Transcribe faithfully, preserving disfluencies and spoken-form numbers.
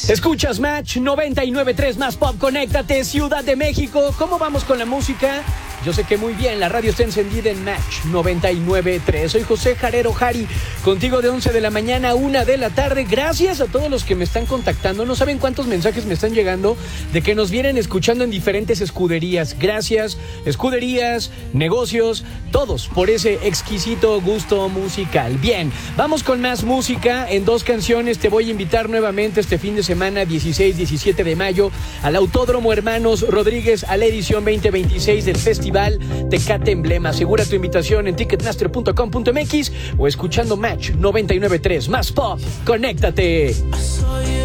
Escuchas Match noventa y nueve punto tres más Pop, conéctate, Ciudad de México. ¿Cómo vamos con la música? Yo sé que muy bien, la radio está encendida en Match noventa y nueve punto tres. Soy José Jarero Jari, contigo de once de la mañana a una de la tarde. Gracias a todos los que me están contactando. No saben cuántos mensajes me están llegando de que nos vienen escuchando en diferentes escuderías. Gracias, escuderías, negocios, todos por ese exquisito gusto musical. Bien, vamos con más música. En dos canciones te voy a invitar nuevamente este fin de semana, dieciséis, diecisiete de mayo, al Autódromo Hermanos Rodríguez, a la edición veinte veintiséis del Festival Tecate Emblema. Asegura tu invitación en ticketmaster punto com punto m x o escuchando Match noventa y nueve punto tres más Pop. ¡Conéctate!